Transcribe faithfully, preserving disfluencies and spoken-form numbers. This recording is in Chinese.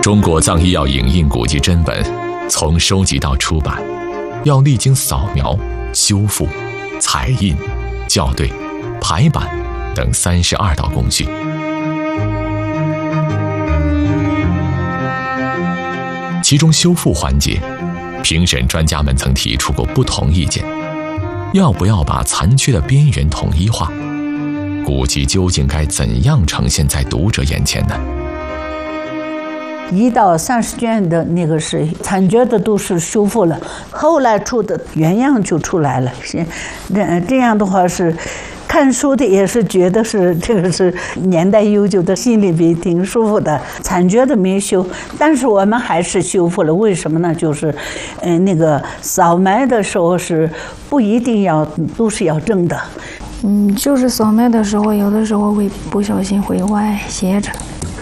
中国藏医要影印古籍真本，从收集到出版，要历经扫描、修复、彩印、校对、排版等三十二道工序。其中修复环节，评审专家们曾提出过不同意见，要不要把残缺的边缘统一化？古籍究竟该怎样呈现在读者眼前呢？ 一到三十卷的那个是残缺的都是修复了，后来出的原样就出来了。是，这样的话是看书的也是觉得是这个是年代悠久的，心里边挺舒服的。残缺的没修，但是我们还是修复了。为什么呢？就是，嗯、呃，那个扫描的时候是不一定要都是要正的。 嗯，就是扫描的时候，有的时候会不小心会歪斜着。